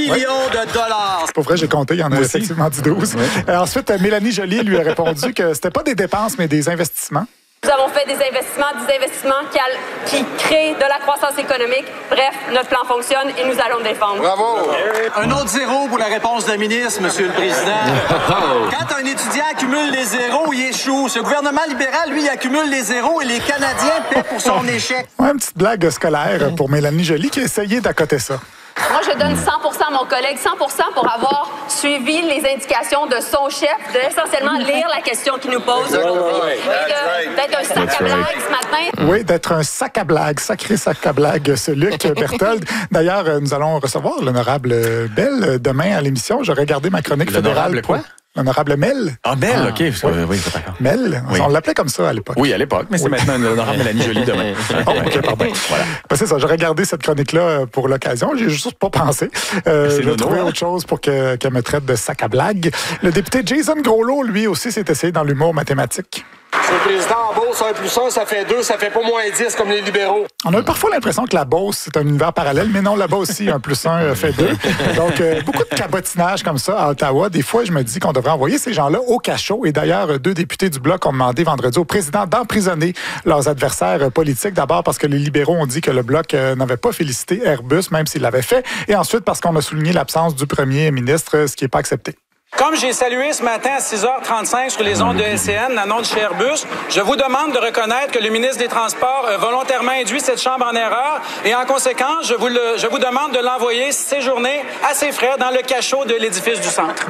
billions de dollars. Pour vrai, j'ai compté, il y en a effectivement dit 12. Ensuite, Mélanie Joly lui a répondu que c'était pas des dépenses, mais des investissements. Nous avons fait des investissements qui créent de la croissance économique. Bref, notre plan fonctionne et nous allons le défendre. Bravo! Un autre zéro pour la réponse de la ministre, Monsieur le Président. Quand un étudiant accumule les zéros, il échoue. Ce gouvernement libéral, lui, il accumule les zéros et les Canadiens paient pour son échec. Ouais, une petite blague scolaire pour Mélanie Joly qui a essayé d'accoter ça. Moi, je donne 100% à mon collègue, 100% pour avoir suivi les indications de son chef, de essentiellement lire la question qu'il nous pose aujourd'hui. D'être un sac à blague ce matin. Oui, d'être un sac à blague, sacré sac à blague, ce Luc Berthold. D'ailleurs, nous allons recevoir l'honorable Bell demain à l'émission. J'aurais gardé ma chronique fédérale. Quoi? L'honorable Mel. Ah, Mel, OK. Oui, d'accord. Mel, on l'appelait comme ça à l'époque. Oui, à l'époque, mais c'est maintenant l'honorable Mélanie Joly demain. Oh, OK, pardon. Voilà. Ben, c'est ça, j'aurais gardé cette chronique-là pour l'occasion. J'ai juste pas pensé. Je vais trouver autre chose pour qu'elle me traite de sac à blague. Le député Jason Groslo, lui aussi, s'est essayé dans l'humour mathématique. C'est le président en Beauce, 1 plus 1, ça fait 2, ça fait pas moins 10 comme les libéraux. On a parfois l'impression que la Beauce, c'est un univers parallèle, mais non, là-bas aussi, 1 plus 1 fait 2. Donc, beaucoup de cabotinage comme ça à Ottawa. Des fois, je me dis qu'on devrait envoyer ces gens-là au cachot. Et d'ailleurs, 2 députés du Bloc ont demandé vendredi au président d'emprisonner leurs adversaires politiques. D'abord parce que les libéraux ont dit que le Bloc n'avait pas félicité Airbus, même s'il l'avait fait. Et ensuite parce qu'on a souligné l'absence du premier ministre, ce qui n'est pas accepté. Comme j'ai salué ce matin à 6h35 sur les ondes de LCN, l'annonce de chez Airbus, je vous demande de reconnaître que le ministre des Transports a volontairement induit cette Chambre en erreur et en conséquence, je vous demande de l'envoyer séjourner à ses frais dans le cachot de l'édifice du centre.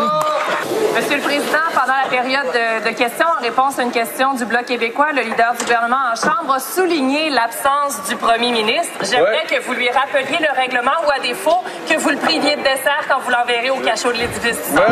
Monsieur le Président, pendant la période de questions, en réponse à une question du Bloc québécois, le leader du gouvernement en Chambre a souligné l'absence du premier ministre. J'aimerais que vous lui rappeliez le règlement ou à défaut que vous le priviez de dessert quand vous l'enverrez au cachot de l'édifice du centre.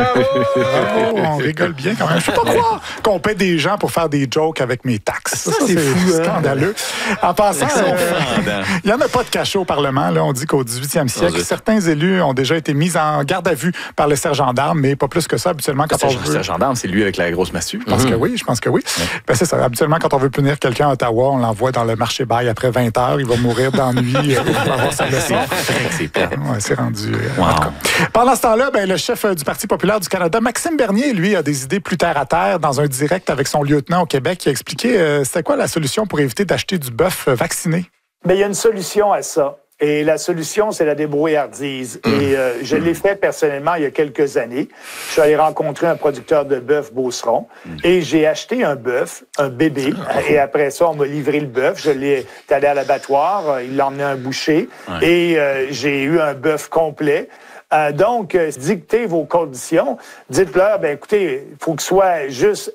On rigole bien quand même. Je ne peux pas croire qu'on paie des gens pour faire des jokes avec mes taxes. Ça c'est fou, scandaleux. En passant, il n'y en a pas de cachot au Parlement. Là. On dit qu'au 18e siècle, certains élus ont déjà été mis en garde à vue par le sergent d'armes, mais pas plus que ça. Habituellement, quand on veut... Le sergent d'armes, c'est lui avec la grosse massue. Je pense que oui. Ben, c'est ça. Habituellement, quand on veut punir quelqu'un à Ottawa, on l'envoie dans le marché bail après 20 heures. Il va mourir d'ennui. Il va avoir sa leçon. C'est rendu... Pendant ce temps-là, le chef du Parti populaire du Canada, Maxime Bernier, lui, a des idées plus terre à terre. Dans un direct avec son lieutenant au Québec, il a expliqué c'était quoi la solution pour éviter d'acheter du bœuf vacciné. Bien, il y a une solution à ça. Et la solution, c'est la débrouillardise. Et je l'ai fait personnellement il y a quelques années. Je suis allé rencontrer un producteur de bœuf Beauceron et j'ai acheté un bœuf, un bébé. Et après ça, on m'a livré le bœuf. Je l'ai allé à l'abattoir. Il l'a emmené à un boucher. Et j'ai eu un bœuf complet. Donc, dictez vos conditions. Dites-leur, écoutez, il faut que ce soit juste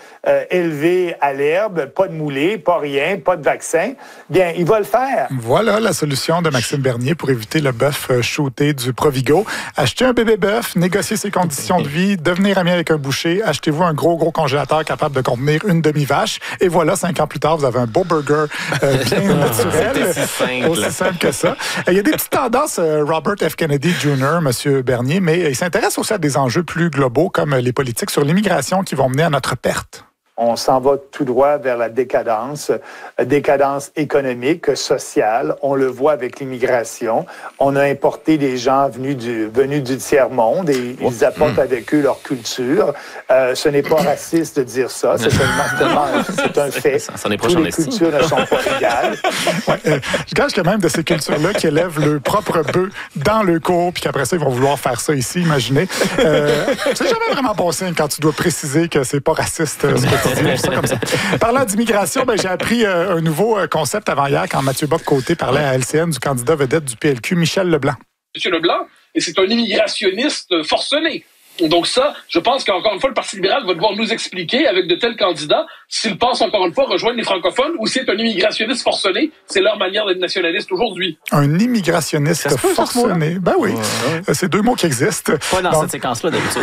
élevé à l'herbe, pas de moulé, pas rien, pas de vaccin. Bien, il va le faire. Voilà la solution de Maxime Bernier pour éviter le bœuf shooté du Provigo. Achetez un bébé bœuf, négociez ses conditions de vie, devenir ami avec un boucher, achetez-vous un gros congélateur capable de contenir une demi-vache. Et voilà, 5 ans plus tard, vous avez un beau burger bien naturel. Aussi simple que ça. Il y a des petites tendances, Robert F. Kennedy Jr., M. Bernier, mais il s'intéresse aussi à des enjeux plus globaux comme les politiques sur l'immigration qui vont mener à notre perte. On s'en va tout droit vers la décadence économique, sociale. On le voit avec l'immigration. On a importé des gens venus du tiers-monde et ils apportent avec eux leur culture. Ce n'est pas raciste de dire ça. C'est un fait. Toutes les cultures ne sont pas égales. Je gage quand même de ces cultures-là qui élèvent le propre bœuf dans le cours puis qu'après ça, ils vont vouloir faire ça ici, imaginez. C'est jamais vraiment bon signe quand tu dois préciser que c'est pas raciste ce que comme ça. Parlant d'immigration, j'ai appris un nouveau concept avant-hier quand Mathieu Bock-Côté parlait à LCN du candidat vedette du PLQ, Michel Leblanc. M. Leblanc, et c'est un immigrationniste forcené. Donc ça, je pense qu'encore une fois, le Parti libéral va devoir nous expliquer avec de tels candidats s'il pense encore une fois rejoindre les francophones ou si c'est un immigrationniste forcené. C'est leur manière d'être nationaliste aujourd'hui. Un immigrationniste forcené? Ben oui. C'est 2 mots qui existent. Pas dans cette séquence-là, d'habitude.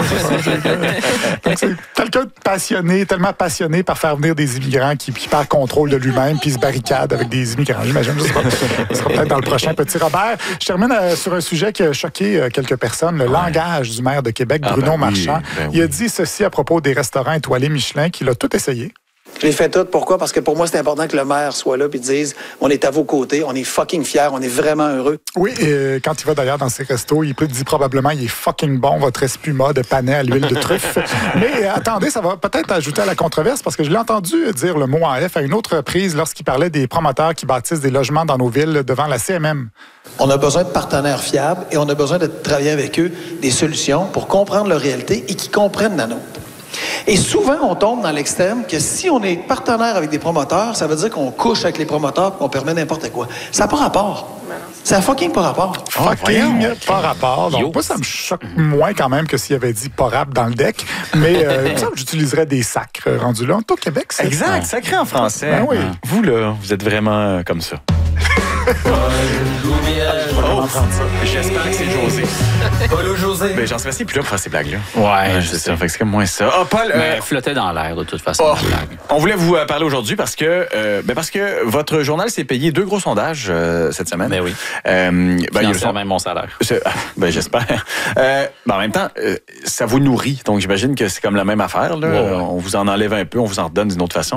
Donc c'est quelqu'un de passionné, tellement passionné par faire venir des immigrants qui perd contrôle de lui-même puis se barricade avec des immigrants. J'imagine que ce sera peut-être dans le prochain Petit Robert. Je termine sur un sujet qui a choqué quelques personnes, le langage du maire de Québec, Bruno Marchand. Il a dit ceci à propos des restaurants étoilés Michelin, qu'il a tout essayé. Je l'ai fait tout. Pourquoi? Parce que pour moi, c'est important que le maire soit là et dise on est à vos côtés, on est fucking fiers, on est vraiment heureux. Oui, et quand il va d'ailleurs dans ses restos, il peut dire probablement il est fucking bon, votre espuma de panais à l'huile de truffe. Mais attendez, ça va peut-être ajouter à la controverse parce que je l'ai entendu dire le mot en F à une autre reprise lorsqu'il parlait des promoteurs qui bâtissent des logements dans nos villes devant la CMM. On a besoin de partenaires fiables et on a besoin de travailler avec eux des solutions pour comprendre leur réalité et qu'ils comprennent la nôtre. Et souvent, on tombe dans l'extrême que si on est partenaire avec des promoteurs, ça veut dire qu'on couche avec les promoteurs et qu'on permet n'importe quoi. Ça n'a pas rapport. Ça n'a fucking pas rapport. Fucking pas rapport. Donc, moi, ça me choque moins quand même que s'il avait dit pas rap dans le deck. Mais il me semble que j'utiliserais des sacres rendus là. Au Québec, c'est exact, sacré en français. Ben oui. Vous, là, vous êtes vraiment comme ça. J'espère que c'est José. Paul ou José? Ben, j'en sais pas si plus là pour faire ces blagues-là. Ouais, c'est ça. Fait que c'est comme moins ça. Ah, Paul. Mais flottait dans l'air, de toute façon. On voulait vous parler aujourd'hui parce que votre journal s'est payé 2 gros sondages cette semaine. Ben oui. Il y a même mon salaire. Ben, j'espère. En même temps, ça vous nourrit. Donc, j'imagine que c'est comme la même affaire. Là. Ouais. On vous en enlève un peu, on vous en redonne d'une autre façon.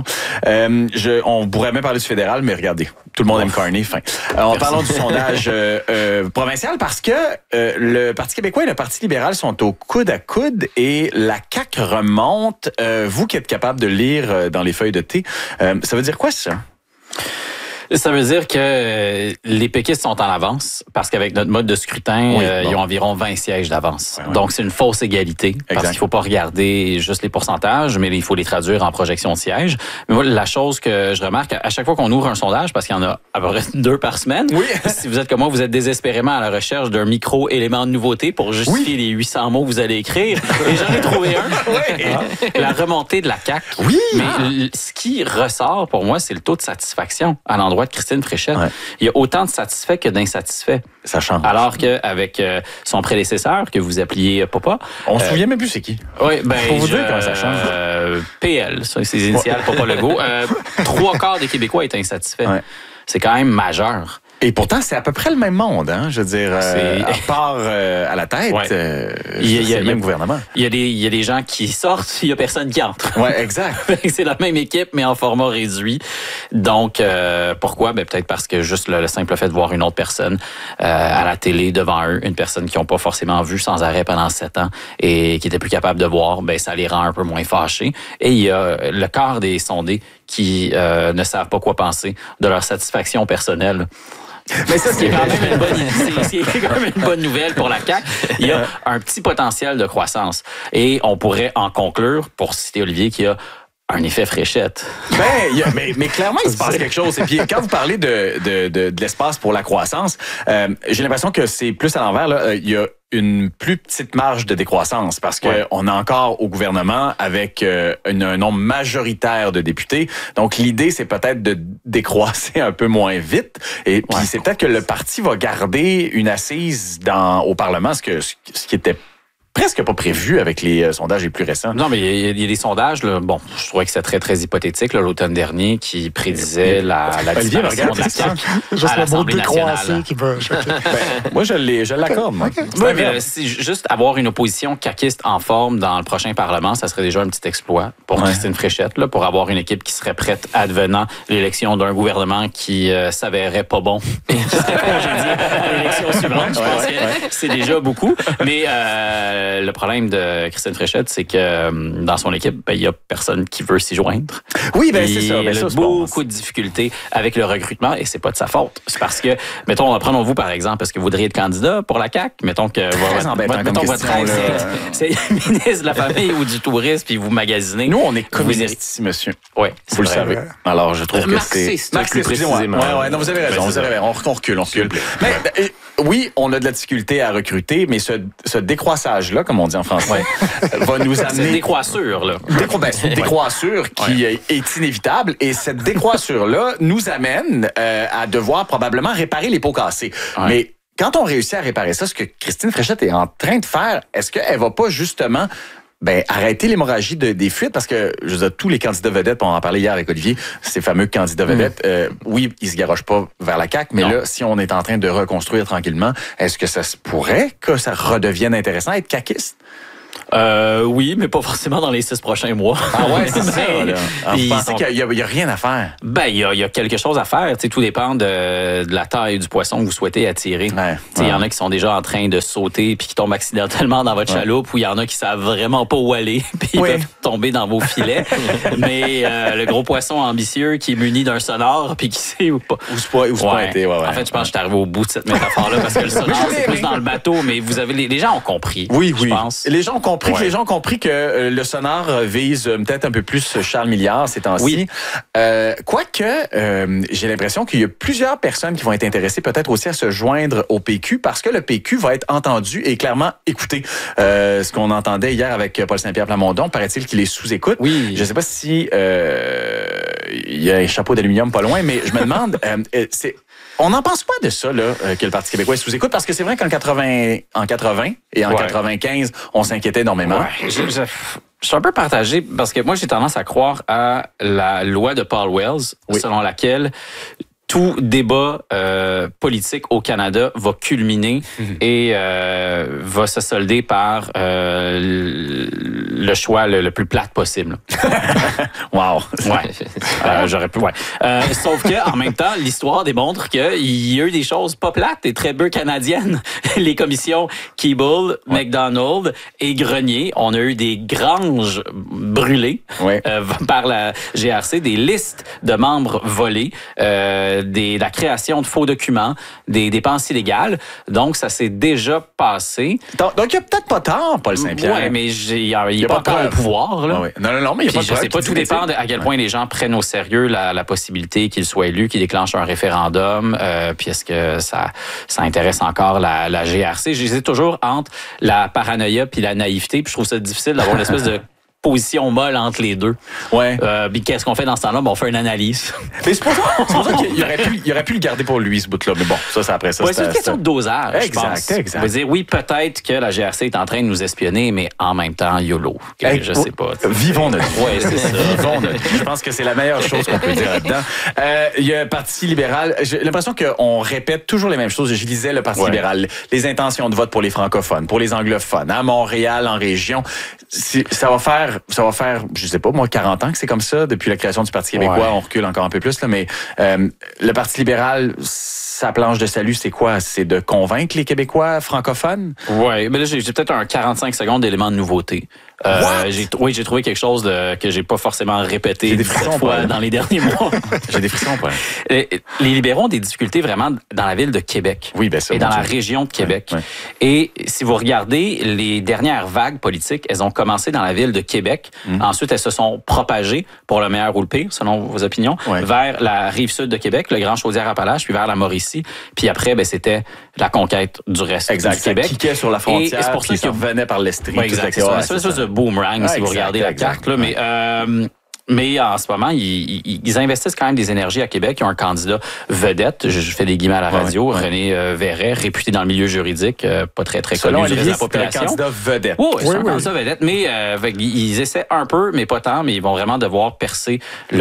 On pourrait même parler du fédéral, mais regardez, tout le monde aime Carney. En parlant du sondage provincial, parce que le Parti québécois et le Parti libéral sont au coude à coude et la CAQ remonte. Vous qui êtes capable de lire dans les feuilles de thé, ça veut dire quoi ça? Ça veut dire que les péquistes sont en avance parce qu'avec notre mode de scrutin, ils ont environ 20 sièges d'avance. Ouais. Donc, c'est une fausse égalité parce qu'il faut pas regarder juste les pourcentages, mais il faut les traduire en projection de sièges. Mais moi, la chose que je remarque, à chaque fois qu'on ouvre un sondage, parce qu'il y en a à peu près 2 par semaine, si vous êtes comme moi, vous êtes désespérément à la recherche d'un micro-élément de nouveauté pour justifier les 800 mots que vous allez écrire. Et j'en ai trouvé un. La remontée de la CAQ. Oui. Mais ce qui ressort pour moi, c'est le taux de satisfaction à l'endroit de Christine Fréchette. Ouais. Il y a autant de satisfaits que d'insatisfaits. Ça change. Alors qu'avec son prédécesseur, que vous appeliez Papa... On se souvient même plus c'est qui. Oui, ben... Faut vous dire comment ça change. PL, ça, c'est les initiales, Papa Legault. 3/4 des Québécois étaient insatisfaits. Ouais. C'est quand même majeur. Et pourtant, c'est à peu près le même monde, hein. Je veux dire, à part à la tête, c'est le même gouvernement. Il y a des gens qui sortent, il y a personne qui entre. Ouais, exact. C'est la même équipe, mais en format réduit. Donc, pourquoi? Ben, peut-être parce que juste le simple fait de voir une autre personne à la télé devant eux, une personne qu'ils n'ont pas forcément vue sans arrêt pendant 7 ans et qui était plus capable de voir, ben, ça les rend un peu moins fâchés. Et il y a le quart des sondés qui ne savent pas quoi penser de leur satisfaction personnelle. Mais ça, c'est quand même une bonne nouvelle pour la CAQ. Il y a un petit potentiel de croissance. Et on pourrait en conclure, pour citer Olivier, qu'il y a un effet Fréchette. Mais clairement, il se passe quelque chose. Et puis, quand vous parlez de l'espace pour la croissance, j'ai l'impression que c'est plus à l'envers. Là. Il y a une plus petite marge de décroissance parce qu'on est encore au gouvernement avec un nombre majoritaire de députés. Donc, l'idée, c'est peut-être de décroisser un peu moins vite. Et puis, c'est peut-être que le parti va garder une assise au Parlement, ce qui était presque pas prévu avec les sondages les plus récents. Non, mais il y a des sondages, là, bon, je trouvais que c'était très, très hypothétique, là, l'automne dernier, qui prédisait la disparition de la CAQ juste à l'Assemblée nationale. Qui va moi, je l'accorde. Si juste avoir une opposition caquiste en forme dans le prochain Parlement, ça serait déjà un petit exploit pour Christine Fréchette, là, pour avoir une équipe qui serait prête advenant l'élection d'un gouvernement qui s'avérerait pas bon. J'ai dit l'élection suivante, je pense que c'est déjà beaucoup. Mais le problème de Christine Fréchette, c'est que dans son équipe, il y a personne qui veut s'y joindre. Oui, ben c'est ça. Elle a beaucoup de difficultés avec le recrutement et c'est pas de sa faute. C'est parce que, mettons, prenons-vous par exemple, est-ce que vous voudriez être candidat pour la CAQ? Mettons que votre rêve, c'est ministre de la Famille ou du Tourisme, puis vous magasinez. Nous, on est communistes ici, monsieur. Oui, vous le savez. Alors, je trouve que c'est... Plus précisément. Oui, non, vous avez raison. On recule. Mais oui, on a de la difficulté à recruter, mais ce décroissage-là, comme on dit en français, va nous amener... C'est une décroissure, là. C'est une décroissure qui est inévitable. Et cette décroissure-là nous amène à devoir probablement réparer les pots cassés. Ouais. Mais quand on réussit à réparer ça, ce que Christine Fréchette est en train de faire, est-ce qu'elle va pas justement... arrêter l'hémorragie des fuites, parce que je veux dire, tous les candidats vedettes, on en parlait hier avec Olivier, ces fameux candidats vedettes, oui, ils se garochent pas vers la CAQ, mais là, si on est en train de reconstruire tranquillement, est-ce que ça se pourrait que ça redevienne intéressant, être caquiste? Oui, mais pas forcément dans les 6 prochains mois. Ah ouais, c'est ça. Là. Alors, vous pensez qu'il y a rien à faire? Ben, il y a quelque chose à faire. Tout dépend de la taille du poisson que vous souhaitez attirer. Il y en a qui sont déjà en train de sauter puis qui tombent accidentellement dans votre chaloupe, ou il y en a qui savent vraiment pas où aller puis ils peuvent tomber dans vos filets. Mais le gros poisson ambitieux qui est muni d'un sonore puis qui sait où pas. Où se pointer. En fait, je pense que je suis arrivé au bout de cette métaphore-là parce que le sonore, c'est plus dans le bateau, mais les gens ont compris. Oui. Je pense. Les gens ont compris que le sonore vise peut-être un peu plus Charles Milliard ces temps-ci. Oui. Quoique, j'ai l'impression qu'il y a plusieurs personnes qui vont être intéressées peut-être aussi à se joindre au PQ parce que le PQ va être entendu et clairement écouté. Ce qu'on entendait hier avec Paul Saint-Pierre Plamondon, paraît-il qu'il est sous-écoute. Oui. Je ne sais pas si il y a un chapeau d'aluminium pas loin, mais je me demande, on n'en pense pas de ça, là, que le Parti québécois est sous-écoute, parce que c'est vrai qu'en 80 et en 95, on s'inquiétait énormément. Ouais. Je suis un peu partagé parce que moi, j'ai tendance à croire à la loi de Paul Wells, selon laquelle tout débat politique au Canada va culminer et va se solder par le choix le plus plate possible. Wow! Ouais. J'aurais pu. Ouais. Sauf que en même temps, l'histoire démontre qu'il y a eu des choses pas plates et très peu canadiennes. Les commissions Keeble, McDonald et Grenier, on a eu des granges brûlées par la GRC, des listes de membres volés. La création de faux documents, des dépenses illégales. Donc, ça s'est déjà passé. Donc, il n'y a peut-être pas tort, Paul Saint-Pierre. Oui, mais il n'y a pas encore au pouvoir. Là. Non, mais il n'y a pas de je sais pas, tout dépend à quel point les gens prennent au sérieux la possibilité qu'il soit élu, qu'il déclenche un référendum. Puis est-ce que ça intéresse encore la GRC? J'hésite toujours entre la paranoïa puis la naïveté. Puis je trouve ça difficile d'avoir une espèce de position molle entre les deux. Ouais. Puis qu'est-ce qu'on fait dans ce temps-là? On fait une analyse. Mais c'est pour ça qu'il aurait pu le garder pour lui, ce bout-là. Mais bon, ça, après ça. C'est une question de dosage, je pense. Exact. On va dire, oui, peut-être que la GRC est en train de nous espionner, mais en même temps, YOLO. Je sais pas. Vivons notre vie. Oui, c'est ça. Vivons notre vie. Je pense que c'est la meilleure chose qu'on peut dire là-dedans. Il y a un Parti libéral. J'ai l'impression qu'on répète toujours les mêmes choses. Je lisais le Parti libéral. Les intentions de vote pour les francophones, pour les anglophones, à Montréal, en région. Ça va faire, je sais pas, moi, 40 ans que c'est comme ça, depuis la création du Parti québécois. Ouais. On recule encore un peu plus, là, mais le Parti libéral, sa planche de salut, c'est quoi? C'est de convaincre les Québécois francophones? Oui, mais là, j'ai peut-être un 45 secondes d'éléments de nouveauté. J'ai trouvé quelque chose que j'ai pas forcément répété cette fois dans les derniers mois. J'ai des frissons, pas. Les libéraux ont des difficultés vraiment dans la ville de Québec. Oui, bien sûr. Et dans la région de Québec. Ouais. Et si vous regardez les dernières vagues politiques, elles ont commencé dans la ville de Québec. Ensuite, elles se sont propagées, pour le meilleur ou le pire, selon vos opinions, vers la rive sud de Québec, le Grand Chaudière-Appalaches, puis vers la Mauricie. Puis après, c'était la conquête du reste du Québec. Ça cliquait sur la frontière, et c'est pour ça ça revenait par l'Estrie. Oui, exact. C'est une espèce de boomerang, si vous regardez la carte. Là, mais en ce moment, ils investissent quand même des énergies à Québec. Ils ont un candidat vedette, je fais des guillemets à la radio, René Verret, réputé dans le milieu juridique, pas très connu de la population. C'est un candidat vedette. C'est un candidat vedette, mais ils essaient un peu, mais pas tant, mais ils vont vraiment devoir percer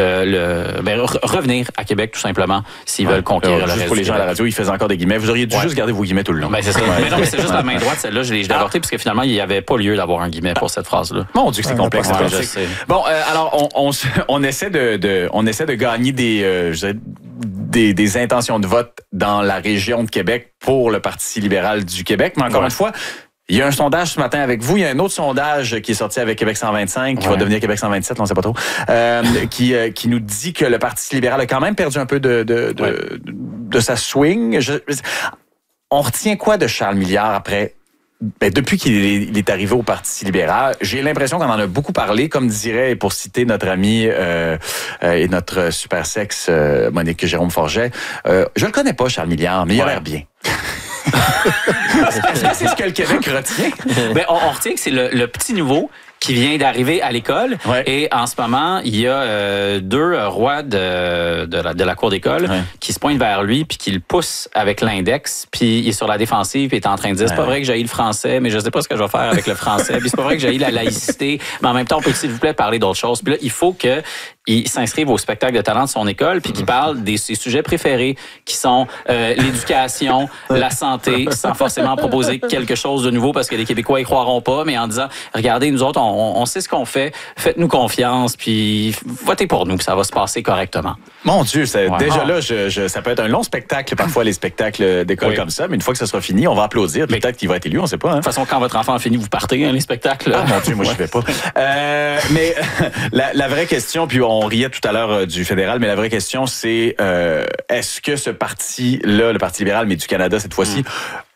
revenir à Québec tout simplement s'ils veulent conquérir le reste. Juste pour les gens à la radio, ils faisaient encore des guillemets. Vous auriez dû juste garder vos guillemets tout le long. C'est ça. Mais non, mais c'est juste la main droite, celle-là, je l'ai avortée parce que finalement, il n'y avait pas lieu d'avoir un guillet pour cette phrase-là. Mon Dieu, c'est complexe. Bon, alors on essaie de gagner des intentions de vote dans la région de Québec pour le Parti libéral du Québec. Mais encore une fois, il y a un sondage ce matin avec vous. Il y a un autre sondage qui est sorti avec Québec 125, qui va devenir Québec 127, on ne sait pas trop, qui nous dit que le Parti libéral a quand même perdu un peu de sa swing. On retient quoi de Charles Milliard après? Depuis qu'il est arrivé au Parti libéral, j'ai l'impression qu'on en a beaucoup parlé, comme dirait, pour citer notre ami et notre super sexe Monique Jérôme Forget, je le connais pas, Charles Milliard, mais il a l'air bien. Est-ce que c'est ce que le Québec retient? On retient que c'est le petit nouveau qui vient d'arriver à l'école. Et en ce moment, il y a deux rois de la cour d'école qui se pointent vers lui puis qui le poussent avec l'index. Puis il est sur la défensive puis il est en train de dire c'est pas vrai que j'haïs le français, mais je sais pas ce que je vais faire avec le français. Puis c'est pas vrai que j'haïs la laïcité, mais en même temps, on peut s'il vous plaît parler d'autre chose. Puis là, il faut que ils s'inscrivent au spectacle de talent de son école, puis qui parlent de ses sujets préférés, qui sont l'éducation, la santé, sans forcément proposer quelque chose de nouveau, parce que les Québécois y croiront pas, mais en disant, regardez, nous autres, on sait ce qu'on fait, faites-nous confiance, puis votez pour nous, puis ça va se passer correctement. Mon Dieu, déjà là, ça peut être un long spectacle, parfois les spectacles d'école comme ça, mais une fois que ça sera fini, on va applaudir, puis peut-être qu'il va être élu, on sait pas. Hein? De toute façon, quand votre enfant a fini, vous partez, les spectacles. Là. Mon Dieu, moi, je vais pas. Mais la vraie question, puis on riait tout à l'heure du fédéral, mais la vraie question, c'est est-ce que ce parti-là, le Parti libéral, mais du Canada cette fois-ci,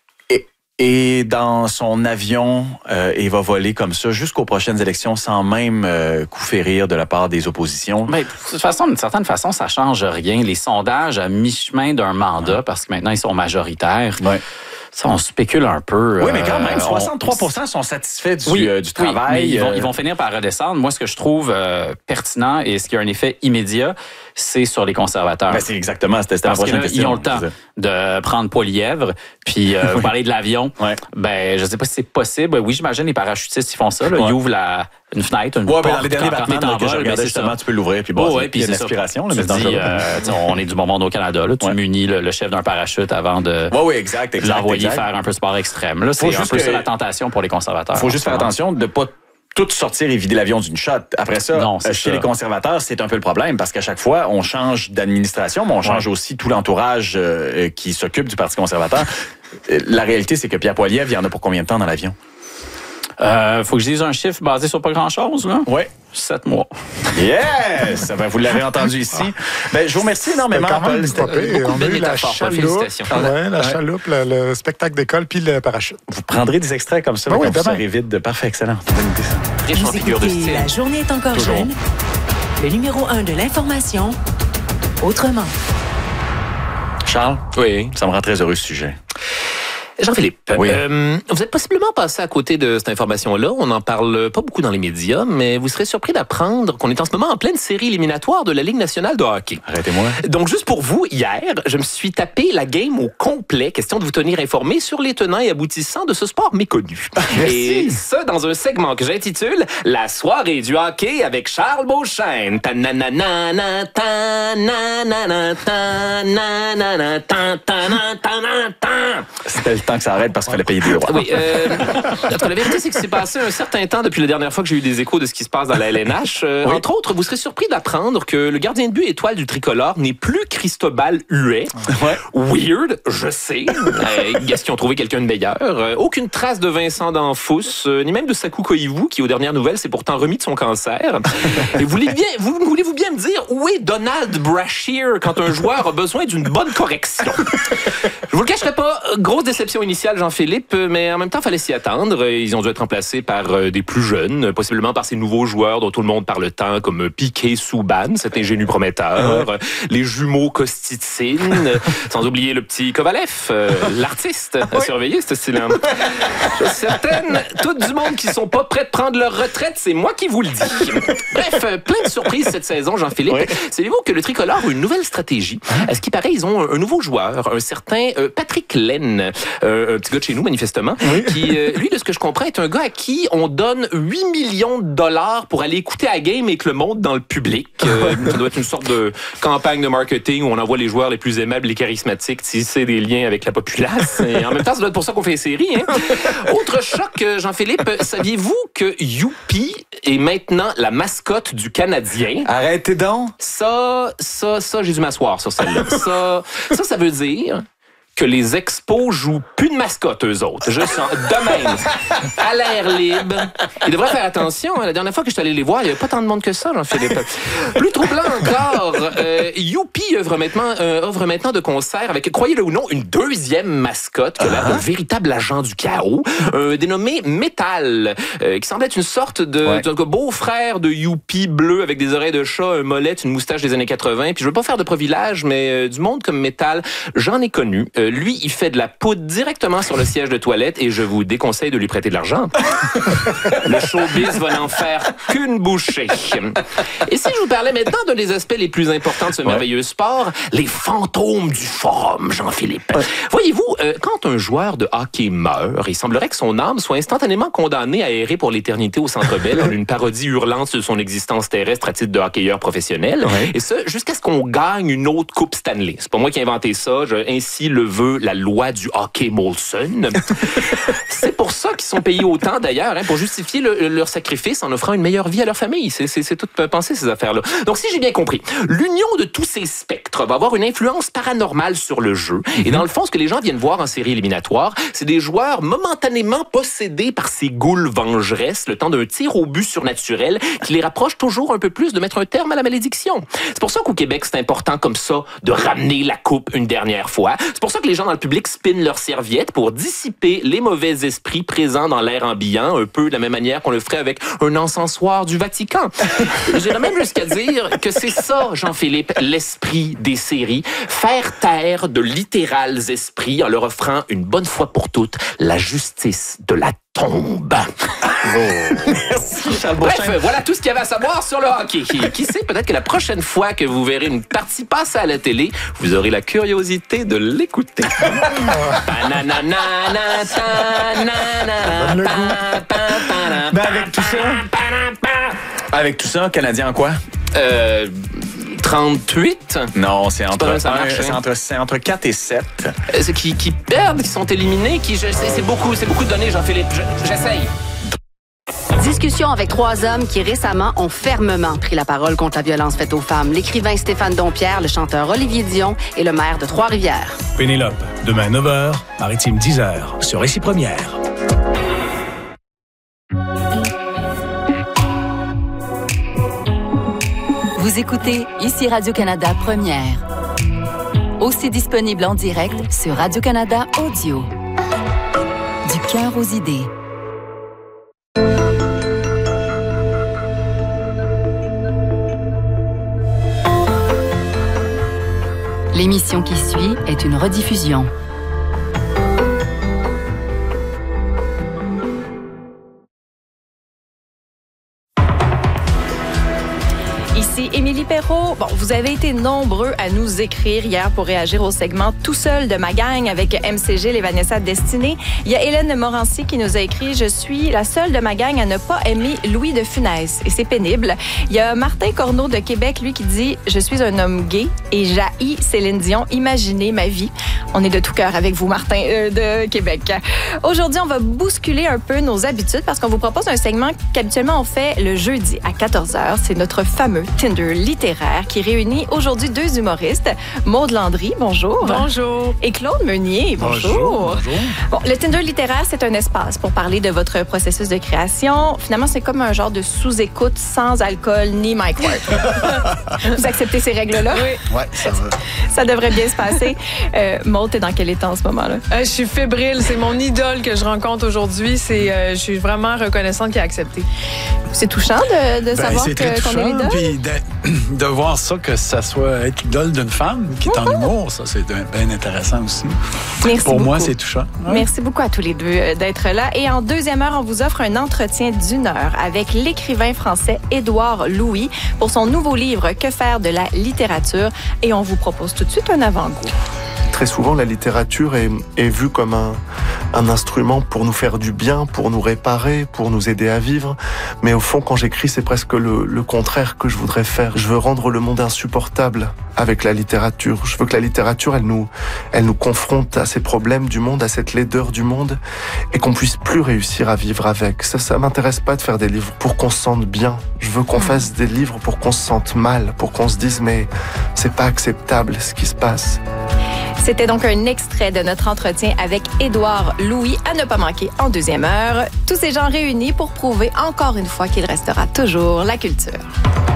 est dans son avion et va voler comme ça jusqu'aux prochaines élections sans même coup férir de la part des oppositions? Mais de toute façon, d'une certaine façon, ça change rien. Les sondages à mi-chemin d'un mandat, parce que maintenant, ils sont majoritaires. Ouais. Ça, on spécule un peu. Oui, mais quand même, 63% sont satisfaits du travail. Oui, mais ils vont finir par redescendre. Moi, ce que je trouve pertinent et ce qui a un effet immédiat, c'est sur les conservateurs. Ben, c'est exactement, c'était la prochaine question. Ils ont le temps de prendre Poilièvre, puis vous parlez de l'avion. Ben, je sais pas si c'est possible. Oui, j'imagine les parachutistes, ils font ça. Là. Ils ouvrent une fenêtre, une porte. Dans les derniers Batman que je regardais, justement, tu peux l'ouvrir, puis il y a une aspiration. On est du bon monde au Canada. Là. Tu munis le chef d'un parachute avant de l'envoyer faire un peu de sport extrême. Là, c'est un peu ça la tentation pour les conservateurs. Il faut juste faire attention de ne pas tout sortir et vider l'avion d'une shot. Après ça, chez les conservateurs, c'est un peu le problème parce qu'à chaque fois, on change d'administration, mais on change aussi tout l'entourage qui s'occupe du Parti conservateur. La réalité, c'est que Pierre Poilievre, il y en a pour combien de temps dans l'avion? Faut que je dise un chiffre basé sur pas grand-chose, là. Oui. 7 mois. Yes! Ben, vous l'avez entendu ici. Ben, je vous remercie énormément, Paul. On a eu la chaloupe, chaloupe, le spectacle d'école, puis le parachute. Vous prendrez des extraits comme ça, quand vous serez vide. Parfait, excellent. Riche en figure de style. La journée est encore jeune. Le numéro 1 de l'information, autrement. Charles? Oui. Ça me rend très heureux, ce sujet. Jean-Philippe, vous êtes possiblement passé à côté de cette information-là. On n'en parle pas beaucoup dans les médias, mais vous serez surpris d'apprendre qu'on est en ce moment en pleine série éliminatoire de la Ligue nationale de hockey. Arrêtez-moi. Donc, juste pour vous, hier, je me suis tapé la game au complet, question de vous tenir informé sur les tenants et aboutissants de ce sport méconnu. Merci. Et ça, dans un segment que j'intitule « La soirée du hockey avec Charles Beauchesne ». C'était le temps que ça arrête parce qu'il fallait payer des droits. Oui. La vérité, c'est que c'est passé un certain temps depuis la dernière fois que j'ai eu des échos de ce qui se passe dans la LNH. Entre autres, vous serez surpris d'apprendre que le gardien de but étoile du tricolore n'est plus Cristobal Huet. Weird, je sais. Est-ce qu'ils ont trouvé quelqu'un de meilleur? Aucune trace de Vincent D'Anfous, ni même de Sakou Koivu, qui, aux dernières nouvelles, s'est pourtant remis de son cancer. Et voulez-vous bien me dire où est Donald Brashear quand un joueur a besoin d'une bonne correction? Je vous le cacherai pas, grosse déception initiale, Jean-Philippe, mais en même temps, il fallait s'y attendre. Ils ont dû être remplacés par des plus jeunes, possiblement par ces nouveaux joueurs dont tout le monde parle tant, comme Piquet Souban, cet ingénu prometteur, les jumeaux Kostitsyn, sans oublier le petit Kovalev, l'artiste à surveiller, ce style-là. Je suis certaine, tout du monde qui sont pas prêts de prendre leur retraite, c'est moi qui vous le dis. Bref, plein de surprises cette saison, Jean-Philippe. Savez-vous que le tricolore a une nouvelle stratégie? À ce qui paraît, ils ont un nouveau joueur, un certain Patrick Laine, un petit gars de chez nous, manifestement, qui, lui, de ce que je comprends, est un gars à qui on donne 8 millions de dollars pour aller écouter la game avec le monde dans le public. Ça doit être une sorte de campagne de marketing où on envoie les joueurs les plus aimables, les charismatiques, tisser des liens avec la populace. Et en même temps, ça doit être pour ça qu'on fait les séries. Hein? Autre choc, Jean-Philippe, saviez-vous que Youpi est maintenant la mascotte du Canadien? Arrêtez donc! Ça, j'ai dû m'asseoir sur celle-là. Ça veut dire que les expos jouent plus de mascotte, eux autres. Juste de même, à l'air libre. Ils devraient faire attention. La dernière fois que je suis allé les voir, il n'y avait pas tant de monde que ça, Jean-Philippe. Plus troublant encore, Youpi offre maintenant de concert avec, croyez-le ou non, une deuxième mascotte qui a l'air d'un véritable agent du chaos, dénommé Metal, qui semble être une sorte de beau-frère de Youpi bleu avec des oreilles de chat, un mollet, une moustache des années 80. Puis je veux pas faire de profilage, mais du monde comme Metal, j'en ai connu. Lui, il fait de la poudre directement sur le siège de toilette et je vous déconseille de lui prêter de l'argent. Le showbiz va n'en faire qu'une bouchée. Et si je vous parlais maintenant d'un des aspects les plus importants de ce merveilleux sport, les fantômes du forum, Jean-Philippe. Voyez-vous, quand un joueur de hockey meurt, il semblerait que son âme soit instantanément condamnée à errer pour l'éternité au Centre Bell en une parodie hurlante sur son existence terrestre à titre de hockeyeur professionnel. Et ça, jusqu'à ce qu'on gagne une autre Coupe Stanley. C'est pas moi qui ai inventé ça. Ainsi le veut la loi du hockey Molson. C'est pour ça qu'ils sont payés autant, d'ailleurs, pour justifier leur sacrifice en offrant une meilleure vie à leur famille. C'est tout pensé, ces affaires-là. Donc, si j'ai bien compris, l'union de tous ces spectres va avoir une influence paranormale sur le jeu. Et dans le fond, ce que les gens viennent voir en série éliminatoire, c'est des joueurs momentanément possédés par ces goules vengeresses, le temps d'un tir au but surnaturel qui les rapproche toujours un peu plus de mettre un terme à la malédiction. C'est pour ça qu'au Québec, c'est important comme ça de ramener la coupe une dernière fois. C'est pour ça que les gens dans le public spinnent leurs serviettes pour dissiper les mauvais esprits présents dans l'air ambiant, un peu de la même manière qu'on le ferait avec un encensoir du Vatican. J'irais même jusqu'à dire que c'est ça, Jean-Philippe, l'esprit des séries. Faire taire de littérales esprits en leur offrant une bonne fois pour toutes la justice de la tombe. Merci, Charles Beauchesne. Bref, voilà tout ce qu'il y avait à savoir sur le hockey. Qui sait, peut-être que la prochaine fois que vous verrez une partie passer à la télé, vous aurez la curiosité de l'écouter. Ben avec tout ça... Avec tout ça, Canadien en quoi? 38? Non, c'est entre 4 et 7. Qui perdent, qui sont éliminés, c'est beaucoup de données, Jean-Philippe. J'essaye. Discussion avec 3 hommes qui récemment ont fermement pris la parole contre la violence faite aux femmes. L'écrivain Stéphane Dompierre, le chanteur Olivier Dion et le maire de Trois-Rivières. Pénélope, demain 9h, Maritime 10h, sur Récit Première. Vous écoutez ici Radio-Canada Première. Aussi disponible en direct sur Radio-Canada Audio. Du cœur aux idées. L'émission qui suit est une rediffusion. Ici Émilie Perrault. Bon, vous avez été nombreux à nous écrire hier pour réagir au segment Tout seul de ma gang avec MC Gilles et Vanessa Destinée. Il y a Hélène Morancy qui nous a écrit « Je suis la seule de ma gang à ne pas aimer Louis de Funès » et c'est pénible. Il y a Martin Corneau de Québec, lui, qui dit « Je suis un homme gay et j'haïs Céline Dion. Imaginez ma vie. » On est de tout cœur avec vous, Martin de Québec. Aujourd'hui, on va bousculer un peu nos habitudes parce qu'on vous propose un segment qu'habituellement on fait le jeudi à 14h. C'est notre fameux Tinder littéraire qui réunit aujourd'hui 2 humoristes. Maude Landry, bonjour. Bonjour. Et Claude Meunier, bonjour. Bonjour. Bon, le Tinder littéraire, c'est un espace pour parler de votre processus de création. Finalement, c'est comme un genre de sous-écoute sans alcool ni mic work. Vous acceptez ces règles-là? Oui. Ouais, ça va. Ça devrait bien se passer. Maude, t'es dans quel état en ce moment-là? Je suis fébrile. C'est mon idole que je rencontre aujourd'hui. Je suis vraiment reconnaissante qu'il a accepté. C'est touchant de savoir c'est très qu'on est l'idole. Puis de voir ça, que ça soit être l'idole d'une femme qui est en humour, ça, c'est bien intéressant aussi. Merci Pour beaucoup. moi, c'est touchant. Ouais. Merci beaucoup à tous les deux d'être là. Et en deuxième heure, on vous offre un entretien d'1 heure avec l'écrivain français Édouard Louis pour son nouveau livre « Que faire de la littérature ». Et on vous propose tout de suite un avant-goût. Très souvent, la littérature est vue comme un instrument pour nous faire du bien, pour nous réparer, pour nous aider à vivre. Mais au fond, quand j'écris, c'est presque le contraire que je voudrais faire. Je veux rendre le monde insupportable avec la littérature. Je veux que la littérature, elle nous confronte à ces problèmes du monde, à cette laideur du monde, et qu'on puisse plus réussir à vivre avec. Ça m'intéresse pas de faire des livres pour qu'on se sente bien. Je veux qu'on fasse des livres pour qu'on se sente mal, pour qu'on se dise, mais c'est pas acceptable ce qui se passe. C'était donc un extrait de notre entretien avec Édouard Louis à ne pas manquer en deuxième heure. Tous ces gens réunis pour prouver encore une fois qu'il restera toujours la culture.